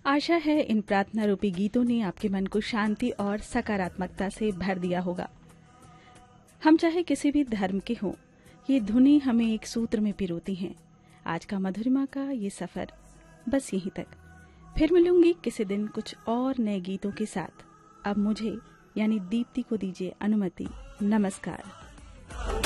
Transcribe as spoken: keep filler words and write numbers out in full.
आशा है इन प्रार्थना रूपी गीतों ने आपके मन को शांति और सकारात्मकता से भर दिया होगा। हम चाहे किसी भी धर्म के हों, ये धुनी हमें एक सूत्र में पिरोती हैं। आज का मधुरिमा का ये सफर बस यहीं तक। फिर मिलूंगी किसी दिन कुछ और नए गीतों के साथ। अब मुझे यानी दीप्ति को दीजिए अनुमति। नमस्कार।